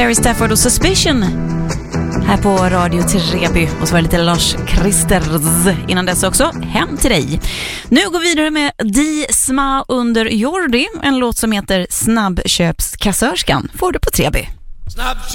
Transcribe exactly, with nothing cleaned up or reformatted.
Terry Stafford och Suspicion här på Radio Treby. Och så var det lite Lars Kristers innan dess också. Hem till dig. Nu går vi vidare med Di Sma under Jordi. En låt som heter Snabbköpskassörskan. Får du på Treby.